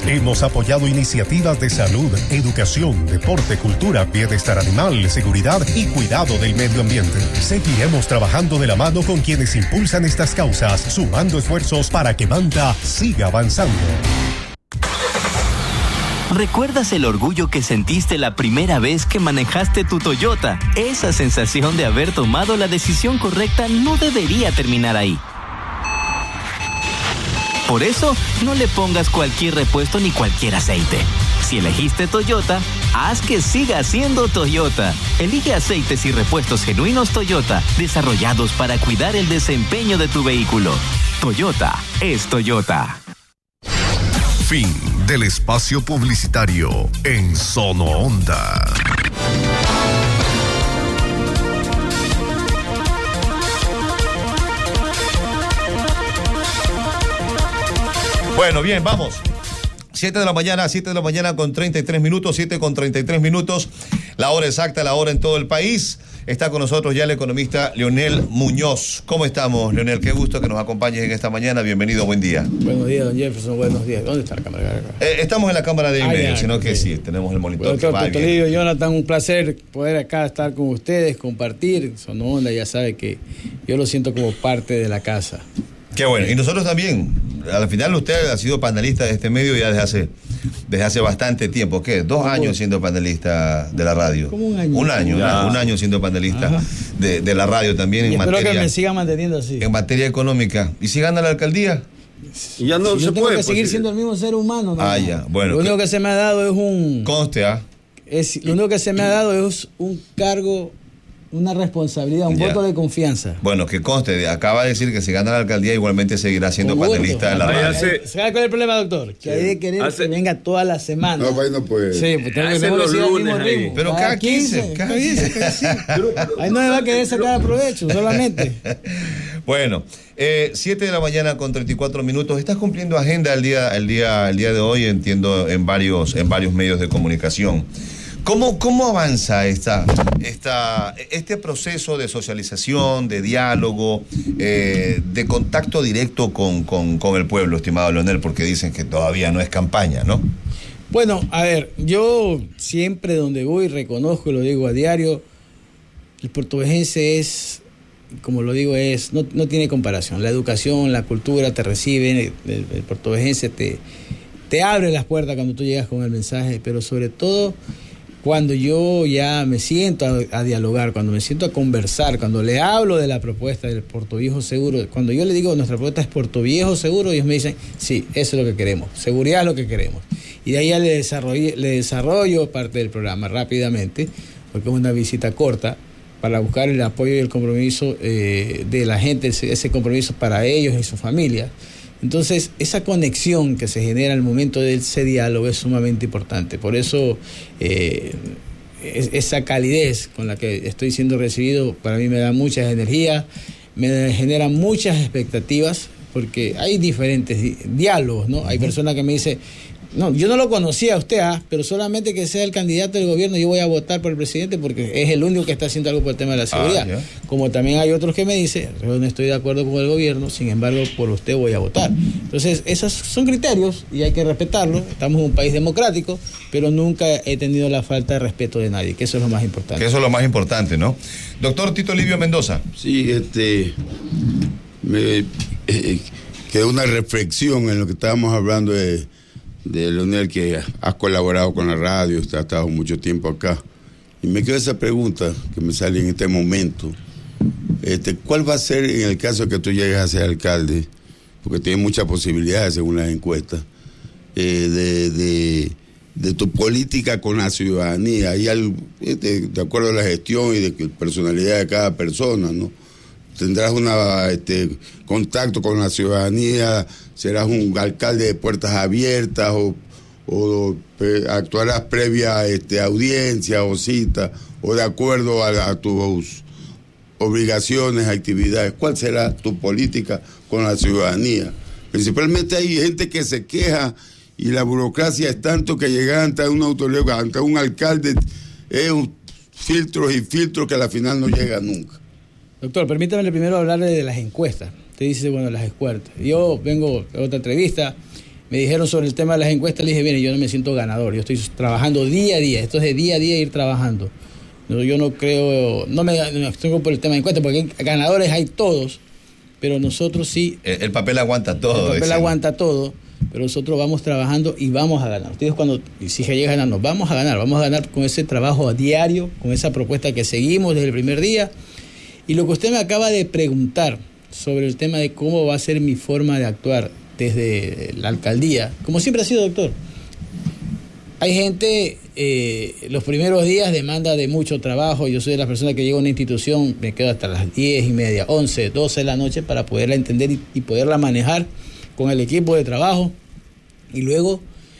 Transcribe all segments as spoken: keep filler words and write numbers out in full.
Hemos apoyado iniciativas de salud, educación, deporte, cultura, bienestar animal, seguridad y cuidado del medio ambiente. Seguiremos trabajando de la mano con quienes impulsan estas causas, sumando esfuerzos para que Manta siga avanzando. ¿Recuerdas el orgullo que sentiste la primera vez que manejaste tu Toyota? Esa sensación de haber tomado la decisión correcta no debería terminar ahí. Por eso, no le pongas cualquier repuesto ni cualquier aceite. Si elegiste Toyota, haz que siga siendo Toyota. Elige aceites y repuestos genuinos Toyota, desarrollados para cuidar el desempeño de tu vehículo. Toyota es Toyota. Fin del espacio publicitario en Sono Onda. Bueno, bien, vamos. siete de la mañana, siete de la mañana con treinta y tres minutos, siete con treinta y tres minutos, la hora exacta, la hora en todo el país. Está con nosotros ya el economista Leonel Muñoz. ¿Cómo estamos, Leonel? Qué gusto que nos acompañes en esta mañana. Bienvenido, buen día. Buenos días, don Jefferson, buenos días. ¿Dónde está la cámara? Eh, estamos en la cámara de ah, medio, ya, sino okay. que sí, tenemos el monitor. Bueno, que va doctor Tolillo, Jonathan, un placer poder acá estar con ustedes, compartir. Sono Onda, ya sabe que yo lo siento como parte de la casa. Qué bueno, y nosotros también. Al final usted ha sido panelista de este medio ya desde hace, desde hace bastante tiempo. ¿Qué? Dos años siendo panelista de la radio. ¿Cómo un año? Un año, un, un año siendo panelista de, de la radio también. Y en espero materia, que me siga manteniendo así. En materia económica. ¿Y si gana la alcaldía? Y ya no si se yo tengo puede. que seguir pues, siendo el mismo ser humano. ¿no? Ah, ya, bueno. Lo único que se me ha dado es un... Conste, ¿ah? Es, lo único que se me ha dado es un cargo... Una responsabilidad, un ya. voto de confianza. Bueno, que conste, acaba de decir que si gana la alcaldía igualmente seguirá siendo Con panelista de la radio. ¿Sabe cuál es el problema, doctor? Que hay de querer hace... que venga toda la semana. No, pues no puede. Sí, pues tengo que, tengo que seguir al mismo ritmo. Pero cada quince, cada quince. Ahí no me va a querer sacar provecho, solamente. Bueno, eh, siete de la mañana con treinta y cuatro minutos. Estás cumpliendo agenda el día, el día, el día de hoy, entiendo, en varios, en varios medios de comunicación. ¿Cómo, cómo avanza esta, esta, este proceso de socialización, de diálogo, eh, de contacto directo con, con, con el pueblo, estimado Leonel? Porque dicen que todavía no es campaña, ¿no? Bueno, a ver, yo siempre donde voy reconozco y lo digo a diario, el portuguesense es, como lo digo, es no, no tiene comparación. La educación, la cultura te reciben, el, el, el portuguesense te, te abre las puertas cuando tú llegas con el mensaje, pero sobre todo... Cuando yo ya me siento a, a dialogar, cuando me siento a conversar, cuando le hablo de la propuesta del Puerto Viejo Seguro, cuando yo le digo nuestra propuesta es Puerto Viejo Seguro, ellos me dicen, sí, eso es lo que queremos, seguridad es lo que queremos. Y de ahí ya le desarrollo, le desarrollo parte del programa rápidamente, porque es una visita corta, para buscar el apoyo y el compromiso eh, de la gente, ese, ese compromiso para ellos y su familia. Entonces, esa conexión que se genera al momento de ese diálogo es sumamente importante. Por eso, eh, es, esa calidez con la que estoy siendo recibido, para mí me da muchas energías, me genera muchas expectativas, porque hay diferentes di- diálogos, ¿no? Uh-huh. Hay personas que me dicen, no, yo no lo conocía a usted, ¿ah? Pero solamente que sea el candidato del gobierno, yo voy a votar por el presidente porque es el único que está haciendo algo por el tema de la seguridad. Ah, yeah. Como también hay otros que me dicen, yo no estoy de acuerdo con el gobierno, sin embargo, por usted voy a votar. Entonces, esos son criterios y hay que respetarlos. Estamos en un país democrático, pero nunca he tenido la falta de respeto de nadie, que eso es lo más importante. Que eso es lo más importante, ¿no? Doctor Tito Livio Mendoza. Sí, este... Me, eh, quedó una reflexión en lo que estábamos hablando de... de Leonel, que has colaborado con la radio, has estado mucho tiempo acá, y me quedó esa pregunta que me sale en este momento, este, ¿cuál va a ser en el caso de que tú llegues a ser alcalde? Porque tienes muchas posibilidades según las encuestas, eh, de, de, de tu política con la ciudadanía, y al, este, de acuerdo a la gestión y de la personalidad de cada persona, ¿no? Tendrás una este, contacto con la ciudadanía, serás un alcalde de puertas abiertas o, o pe, actuarás previa este, audiencia o cita o de acuerdo a, a tus obligaciones, actividades. ¿Cuál será tu política con la ciudadanía? Principalmente hay gente que se queja y la burocracia es tanto que llegar ante una autoridad, ante un alcalde, es un filtros y filtros que a la final no llega nunca. Doctor, permítame primero hablarle de las encuestas. Usted dice, bueno, las encuestas. Yo vengo de otra entrevista, me dijeron sobre el tema de las encuestas, le dije, mire, yo no me siento ganador, yo estoy trabajando día a día, esto es de día a día ir trabajando. No, yo no creo, no me tengo por el tema de encuestas, porque ganadores hay todos, pero nosotros sí... El, el papel aguanta todo. El papel decimos. aguanta todo, pero nosotros vamos trabajando y vamos a ganar. Ustedes cuando si llega a ganar, vamos a ganar, vamos a ganar con ese trabajo a diario, con esa propuesta que seguimos desde el primer día. Y lo que usted me acaba de preguntar sobre el tema de cómo va a ser mi forma de actuar desde la alcaldía, como siempre ha sido, doctor. Hay gente, eh, los primeros días demanda de mucho trabajo. Yo soy de las personas que llego a una institución, me quedo hasta las diez y media, once, doce de la noche para poderla entender y, y poderla manejar con el equipo de trabajo. Y luego,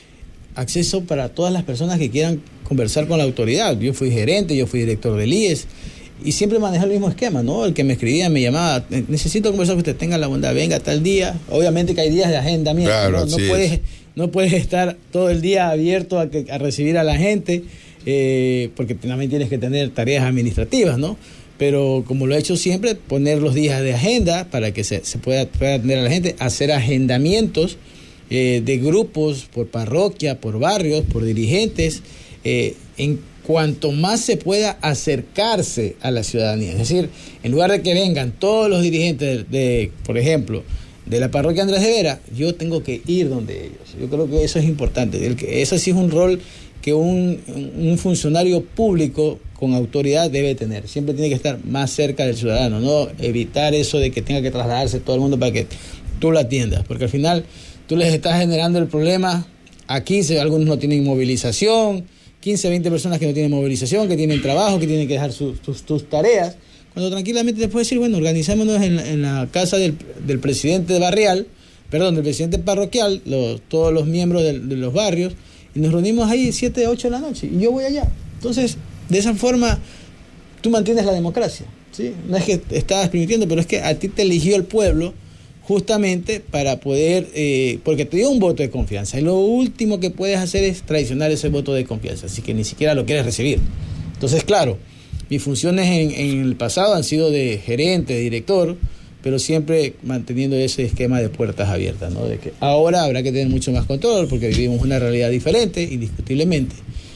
acceso para todas las personas que quieran conversar con la autoridad. Yo fui gerente, yo fui director del I E S. Y siempre manejé el mismo esquema, ¿no? El que me escribía, me llamaba, necesito conversar con usted, tenga la bondad, venga tal día. Obviamente que hay días de agendamiento, claro, ¿no? No sí puedes, no puedes estar todo el día abierto a, que, a recibir a la gente, eh, porque también tienes que tener tareas administrativas, ¿no? Pero como lo he hecho siempre, poner los días de agenda para que se, se pueda, pueda atender a la gente, hacer agendamientos eh, de grupos por parroquia, por barrios, por dirigentes, eh, en cuanto más se pueda acercarse a la ciudadanía. Es decir, en lugar de que vengan todos los dirigentes de, de, por ejemplo, de la parroquia Andrés de Vera, yo tengo que ir donde ellos. Yo creo que eso es importante. El que, eso sí es un rol que un, un funcionario público con autoridad debe tener. Siempre tiene que estar más cerca del ciudadano, no evitar eso de que tenga que trasladarse todo el mundo para que tú lo atiendas, porque al final tú les estás generando el problema a quince, algunos no tienen movilización, quince, veinte personas que no tienen movilización, que tienen trabajo, que tienen que dejar sus, sus, sus tareas, cuando tranquilamente te puedes decir, bueno, organizámonos en, en la casa del, del presidente barrial, perdón, del presidente parroquial, los, todos los miembros de, de los barrios, y nos reunimos ahí siete, ocho de la noche, y yo voy allá. Entonces, de esa forma, tú mantienes la democracia, ¿sí? No es que estás permitiendo, pero es que a ti te eligió el pueblo justamente para poder, eh, porque te dio un voto de confianza, y lo último que puedes hacer es traicionar ese voto de confianza, así que ni siquiera lo quieres recibir. Entonces, claro, mis funciones en, en el pasado han sido de gerente, de director, pero siempre manteniendo ese esquema de puertas abiertas, ¿no? De que ahora habrá que tener mucho más control, porque vivimos una realidad diferente, indiscutiblemente,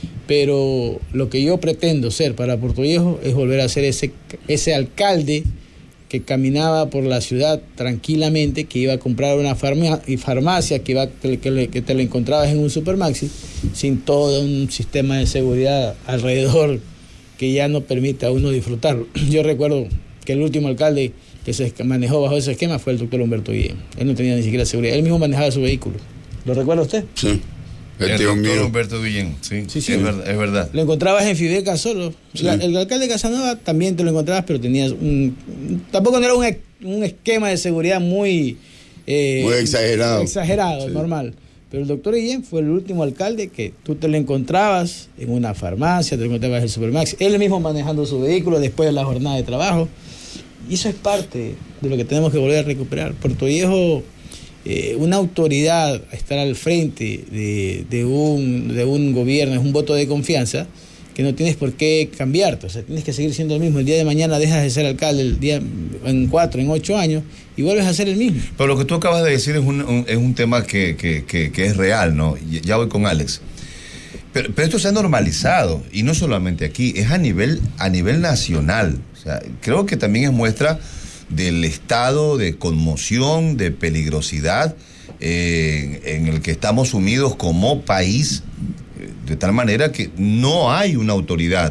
pero lo que yo pretendo ser para Puerto Viejo es volver a ser ese, ese alcalde que caminaba por la ciudad tranquilamente, que iba a comprar una farma, y farmacia, que, iba, que, que, que te lo encontrabas en un Supermaxi, sin todo un sistema de seguridad alrededor que ya no permite a uno disfrutarlo. Yo recuerdo que el último alcalde que se manejó bajo ese esquema fue el doctor Humberto Guillén. Él no tenía ni siquiera seguridad, él mismo manejaba su vehículo. ¿Lo recuerda usted? Sí. El, el doctor mío. Humberto Guillén, sí, sí, sí. Es, verdad, es verdad. Lo encontrabas en Fideca solo. Sí. La, el alcalde de Casanova también te lo encontrabas, pero tenías un... Tampoco no era un, un esquema de seguridad muy... Eh, muy exagerado. Exagerado, sí. Normal. Pero el doctor Guillén fue el último alcalde que tú te lo encontrabas en una farmacia, te lo encontrabas en el Supermax, él mismo manejando su vehículo después de la jornada de trabajo. Y eso es parte de lo que tenemos que volver a recuperar. Puerto Viejo... Eh, una autoridad a estar al frente de, de, un, de un gobierno es un voto de confianza que no tienes por qué cambiarte, o sea, tienes que seguir siendo el mismo. El día de mañana dejas de ser alcalde el día, en cuatro, en ocho años y vuelves a ser el mismo. Pero lo que tú acabas de decir es un, un, es un tema que, que, que, que es real, ¿no? Ya voy con Alex. Pero, pero esto se ha normalizado, y no solamente aquí, es a nivel, a nivel nacional. O sea, creo que también es muestra del estado de conmoción, de peligrosidad eh, en el que estamos sumidos como país, de tal manera que no hay una autoridad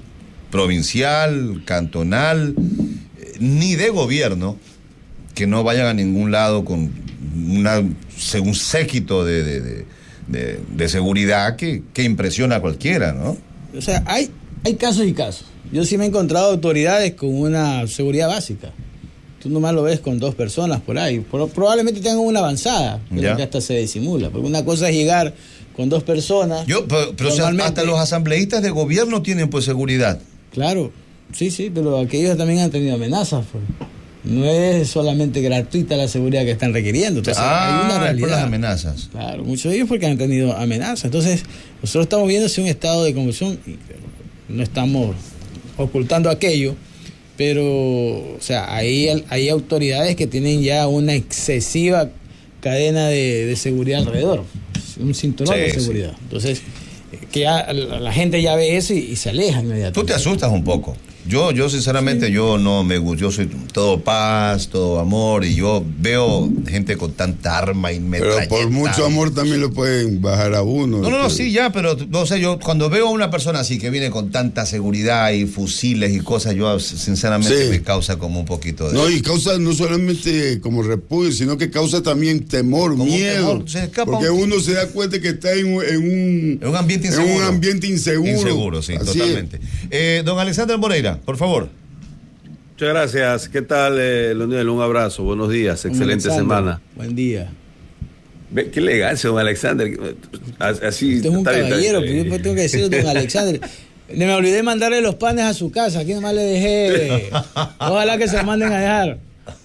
provincial, cantonal, eh, ni de gobierno que no vayan a ningún lado con una, un séquito de, de, de, de, de seguridad que, que impresiona a cualquiera, ¿no? O sea, hay, hay casos y casos. Yo sí me he encontrado autoridades con una seguridad básica. Tú nomás lo ves con dos personas por ahí. Pero probablemente tengan una avanzada, pero que hasta se disimula. Porque una cosa es llegar con dos personas. Yo, pero, pero normalmente... hasta los asambleístas de gobierno tienen pues seguridad. Claro, sí, sí, pero aquellos también han tenido amenazas. Pues. No es solamente gratuita la seguridad que están requiriendo. Entonces, ah, hay una realidad. Por las amenazas. Claro, muchos de ellos porque han tenido amenazas. Entonces, nosotros estamos viendo un estado de convulsión y no estamos ocultando aquello. Pero, o sea, hay, hay autoridades que tienen ya una excesiva cadena de, de seguridad alrededor, un cinturón Sí, de seguridad. Entonces, que ya la, la gente ya ve eso y, y se aleja inmediatamente. Tú te asustas un poco. Yo, yo sinceramente, sí. yo no me gusto. Yo soy todo paz, todo amor, y yo veo gente con tanta arma y metralleta. Pero por mucho amor también lo pueden bajar a uno. No, no, no, sí, ya, pero no sé, yo cuando veo a una persona así que viene con tanta seguridad y fusiles y cosas, yo sinceramente sí. me causa como un poquito de... No, y causa no solamente como repudio, sino que causa también temor, como miedo. Temor. Se escapa porque un... uno se da cuenta que está en, un, en, un, en un ambiente inseguro. En un ambiente inseguro. Inseguro, sí, así totalmente. Eh, don Alexander Moreira, por favor. Muchas gracias. ¿Qué tal, eh, Leonel? Un abrazo. Buenos días. Excelente Alexander, semana. Buen día. Qué elegancia, don Alexander. Así. Usted es un caballero, pero yo tengo que decirlo, don Alexander. Me olvidé mandarle los panes a su casa. Aquí nomás le dejé. Ojalá que se los manden a dejar.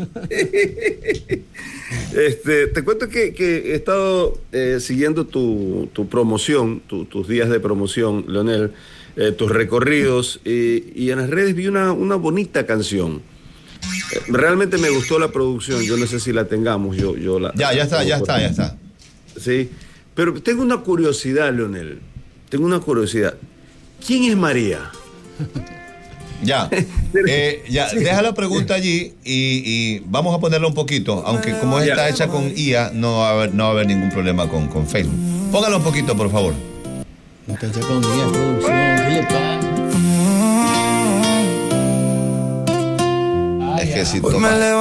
Este, te cuento que, que he estado eh, siguiendo tu, tu promoción, tu, tus días de promoción, Leonel. Eh, tus recorridos eh, y en las redes vi una, una bonita canción. Eh, realmente me gustó la producción, yo no sé si la tengamos, yo, yo la... Ya, ya está, ya está, ya está. Sí, pero tengo una curiosidad, Leonel, tengo una curiosidad. ¿Quién es María? Ya, eh, ya, sí. Deja la pregunta allí y, y vamos a ponerla un poquito, aunque como está ya. hecha con I A, no va a haber, no va a haber ningún problema con, con Facebook. Póngala un poquito, por favor. Está hecha con I A, producción, ¿qué le pasa? Es que si toma...